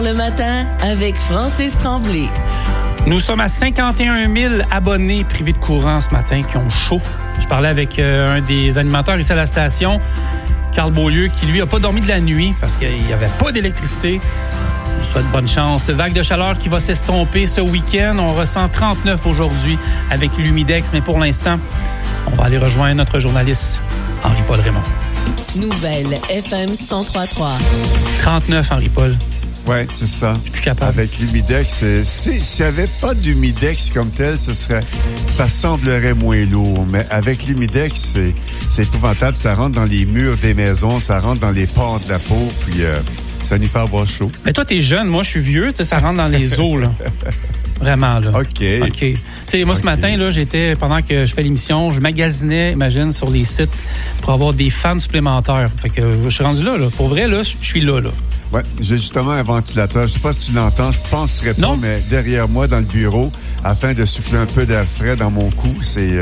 Le matin avec Francis Tremblay. Nous sommes à 51 000 abonnés privés de courant ce matin qui ont chaud. Je parlais avec un des animateurs ici à la station, Carl Beaulieu, qui lui a pas dormi de la nuit parce qu'il n'y avait pas d'électricité. Je vous souhaite bonne chance. Vague de chaleur qui va s'estomper ce week-end. On ressent 39 aujourd'hui avec l'humidex, mais pour l'instant, on va aller rejoindre notre journaliste Henri-Paul Raymond. Nouvelle FM 103.3. 39, Henri-Paul. Oui, c'est ça. Je suis plus capable. Avec l'humidex, s'il n'y avait pas d'humidex comme tel, ça semblerait moins lourd. Mais avec l'humidex, c'est épouvantable. Ça rentre dans les murs des maisons, ça rentre dans les pores de la peau, puis ça nous fait avoir chaud. Mais toi, t'es jeune, moi, je suis vieux, tu sais, ça rentre dans les os, là. Vraiment, là. OK. Tu sais, moi, ce matin, là, pendant que je fais l'émission, je magasinais, imagine, sur les sites pour avoir des fans supplémentaires. Fait que je suis rendu là. Pour vrai, là, je suis là. Oui, j'ai justement un ventilateur. Je sais pas si tu l'entends, je penserais pas, non. Mais derrière moi, dans le bureau, afin de souffler un peu d'air frais dans mon cou, c'est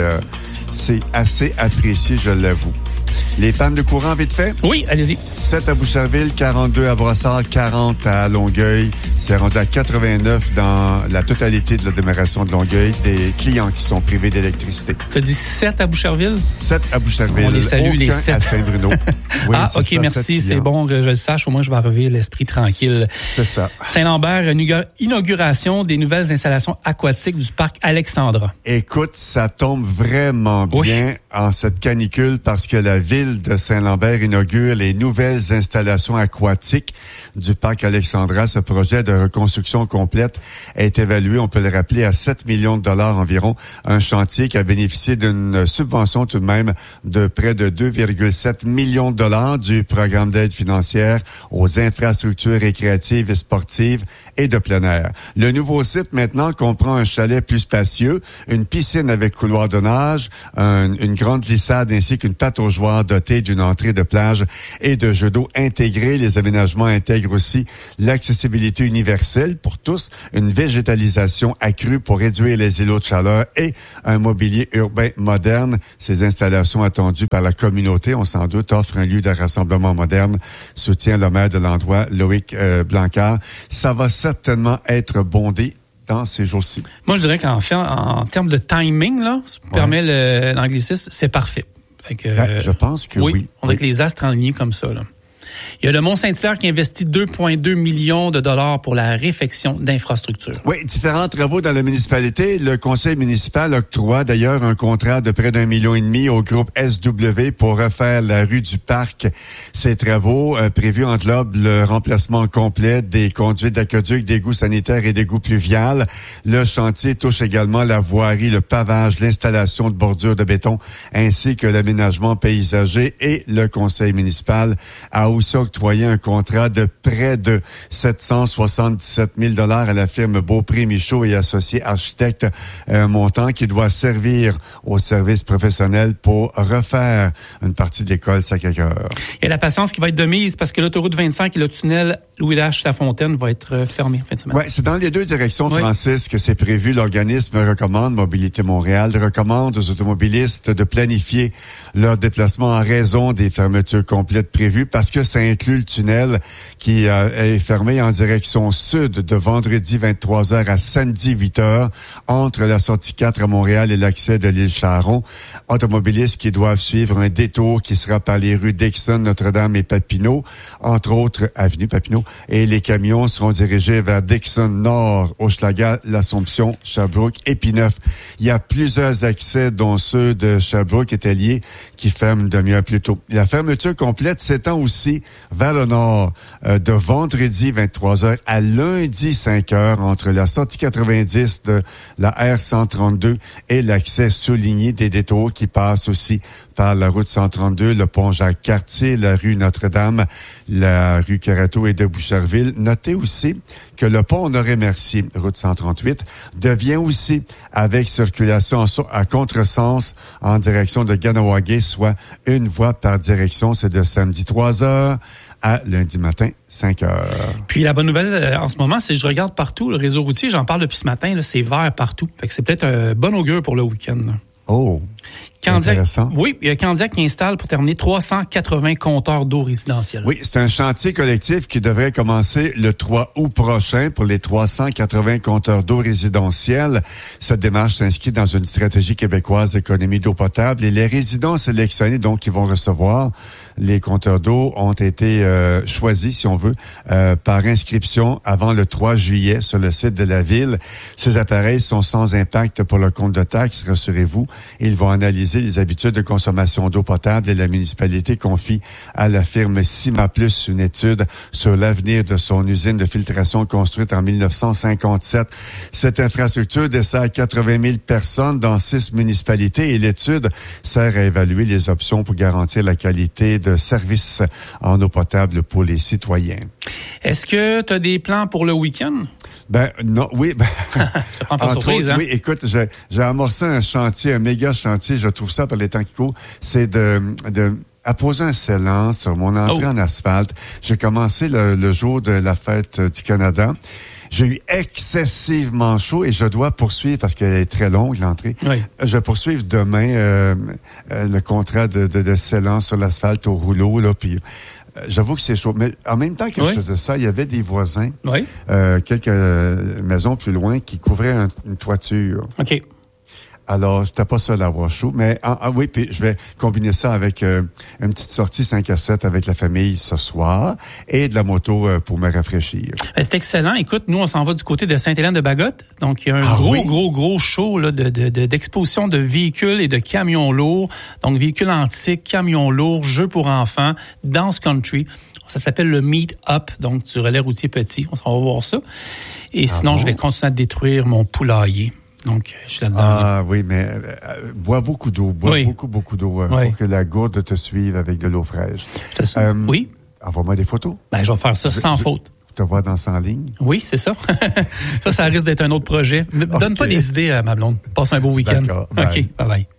assez apprécié, je l'avoue. Les pannes de courant, vite fait? Oui, allez-y. 7 à Boucherville, 42 à Brossard, 40 à Longueuil. C'est rendu à 89 dans la totalité de l'agglomération de Longueuil, des clients qui sont privés d'électricité. Tu as dit 7 à Boucherville? 7 à Boucherville. On les salue, les 7. à Saint-Bruno. Oui, OK, ça, merci. C'est bon que je le sache. Au moins, je vais arriver l'esprit tranquille. C'est ça. Saint-Lambert, inauguration des nouvelles installations aquatiques du parc Alexandra. Écoute, ça tombe vraiment bien en cette canicule parce que la ville de Saint-Lambert inaugure les nouvelles installations aquatiques du parc Alexandra. Ce projet de reconstruction complète est évalué, on peut le rappeler, à 7 millions de dollars environ. Un chantier qui a bénéficié d'une subvention tout de même de près de 2,7 millions de dollars du programme d'aide financière aux infrastructures récréatives et sportives et de plein air. Le nouveau site maintenant comprend un chalet plus spacieux, une piscine avec couloir de nage, une grande glissade ainsi qu'une pataugeoire dotée d'une entrée de plage et de jeux d'eau intégrés. Les aménagements intègrent aussi l'accessibilité universelle pour tous, une végétalisation accrue pour réduire les îlots de chaleur et un mobilier urbain moderne. Ces installations attendues par la communauté, on s'en doute, offrent un lieu de rassemblement moderne, soutient le maire de l'endroit, Loïc Blancard. Ça va certainement être bondé dans ces jours-ci. Moi, je dirais qu'en termes de timing, là, si tu permets l'anglicisme, c'est parfait. Fait que, je pense que oui. On dirait que les astres en ligne comme ça, là. Il y a le Mont-Saint-Hilaire qui investit 2,2 millions de dollars pour la réfection d'infrastructures. Oui, différents travaux dans la municipalité. Le conseil municipal octroie d'ailleurs un contrat de près d'1,5 million au groupe SW pour refaire la rue du Parc. Ces travaux prévus englobent le remplacement complet des conduites d'aqueduc, d'égouts sanitaires et d'égouts pluviales. Le chantier touche également la voirie, le pavage, l'installation de bordures de béton ainsi que l'aménagement paysager, et le conseil municipal a aussi octroyé un contrat de près de 777 000 $ à la firme Beaupré-Michaud et Associés Architectes, un montant qui doit servir au service professionnel pour refaire une partie de l'école Sacré-Cœur. Il y a la patience qui va être de mise parce que l'autoroute 25 et le tunnel Louis-Lache-Lafontaine vont être fermés en fin de semaine. Oui, c'est dans les deux directions, Francis, que c'est prévu. L'organisme recommande, Mobilité Montréal, recommande aux automobilistes de planifier leur déplacement en raison des fermetures complètes prévues parce que ça inclut le tunnel qui est fermé en direction sud de vendredi 23h à samedi 8h entre la sortie 4 à Montréal et l'accès de l'île Charon. Automobilistes qui doivent suivre un détour qui sera par les rues Dixon, Notre-Dame et Papineau, entre autres avenue Papineau, et les camions seront dirigés vers Dixon Nord, Hochelaga, l'Assomption, Sherbrooke et Pineuf. Il y a plusieurs accès, dont ceux de Sherbrooke et Tellier, qui ferment une demi-heure plus tôt. La fermeture complète s'étend aussi vers le nord, de vendredi 23h à lundi 5h entre la sortie 90 de la R132 et l'accès souligné des détours qui passent aussi par la route 132, le pont Jacques-Cartier, la rue Notre-Dame, la rue Carateau et de Boucherville. Notez aussi que le pont Honoré-Mercier, route 138, devient aussi avec circulation à contresens en direction de Ganawagé, soit une voie par direction. C'est de samedi 3h à lundi matin 5h. Puis la bonne nouvelle en ce moment, c'est que je regarde partout le réseau routier, j'en parle depuis ce matin, là, c'est vert partout. Fait que c'est peut-être un bon augure pour le week-end. Là. Oh. Intéressant. Oui, il y a Candiac qui installe, pour terminer, 380 compteurs d'eau résidentiels. Oui, c'est un chantier collectif qui devrait commencer le 3 août prochain pour les 380 compteurs d'eau résidentiels. Cette démarche s'inscrit dans une stratégie québécoise d'économie d'eau potable et les résidents sélectionnés, donc, qui vont recevoir les compteurs d'eau ont été choisis, si on veut, par inscription avant le 3 juillet sur le site de la ville. Ces appareils sont sans impact pour le compte de taxes, rassurez-vous. Ils vont analyser les habitudes de consommation d'eau potable et la municipalité confie à la firme CIMA+ une étude sur l'avenir de son usine de filtration construite en 1957. Cette infrastructure dessert 80 000 personnes dans 6 municipalités et l'étude sert à évaluer les options pour garantir la qualité de service en eau potable pour les citoyens. Est-ce que tu as des plans pour le week-end? Non, oui. Ça prend pas surprise, autres, hein? Oui, écoute, j'ai amorcé un chantier, un méga chantier, je trouve ça par les temps qui courent, c'est de apposer un scellant sur mon entrée en asphalte. J'ai commencé le jour de la fête du Canada. J'ai eu excessivement chaud et je dois poursuivre, parce qu'elle est très longue, l'entrée. Oui. Je vais poursuivre demain le contrat de scellant sur l'asphalte au rouleau, là, puis j'avoue que c'est chaud. Mais en même temps que je faisais ça, il y avait des voisins, quelques maisons plus loin, qui couvraient une toiture. OK. Alors, j'étais pas seul à avoir chaud, mais oui, puis je vais combiner ça avec une petite sortie 5 à 7 avec la famille ce soir et de la moto pour me rafraîchir. C'est excellent. Écoute, nous, on s'en va du côté de Sainte-Hélène-de-Bagotte. Donc, il y a un gros show là, d'exposition de véhicules et de camions lourds. Donc, véhicules antiques, camions lourds, jeux pour enfants, dance country. Ça s'appelle le Meet Up, donc du relais routier petit. On s'en va voir ça. Et sinon, je vais continuer à détruire mon poulailler. Donc, je suis là-dedans. Ah oui, mais bois beaucoup d'eau. Bois beaucoup d'eau. Il faut que la gourde te suive avec de l'eau fraîche. Oui. Envoie-moi des photos. Je vais faire ça sans faute. Te vois danser en ligne? Oui, c'est ça. ça risque d'être un autre projet. Donne pas des idées à ma blonde. Passe un beau week-end. D'accord. OK, bye-bye.